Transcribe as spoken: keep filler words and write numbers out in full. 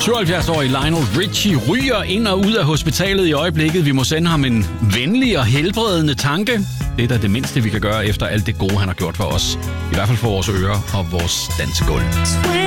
syvoghalvfjerds-årige Lionel Richie ryger ind og ud af hospitalet i øjeblikket. Vi må sende ham en venlig og helbredende tanke. Det er da det mindste, vi kan gøre efter alt det gode, han har gjort for os. I hvert fald for vores ører og vores dansegulv.